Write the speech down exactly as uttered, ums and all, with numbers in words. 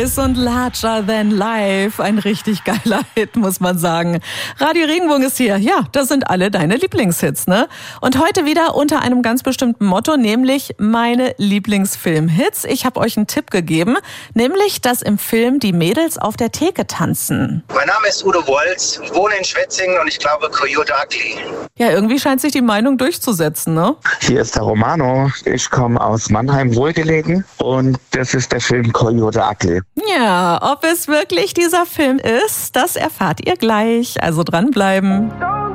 Ist und Larger Than Life, ein richtig geiler Hit, muss man sagen. Radio Regenbogen ist hier. Ja, das sind alle deine Lieblingshits, ne? Und heute wieder unter einem ganz bestimmten Motto, nämlich meine Lieblingsfilmhits. Ich habe euch einen Tipp gegeben, nämlich, dass im Film die Mädels auf der Theke tanzen. Mein Name ist Udo Wolz, wohne in Schwetzingen und ich glaube Coyote Ugly. Ja, irgendwie scheint sich die Meinung durchzusetzen, ne? Hier ist der Romano. Ich komme aus Mannheim wohlgelegen und das ist der Film Coyote Ugly. Ja, ob es wirklich dieser Film ist, das erfahrt ihr gleich. Also dranbleiben.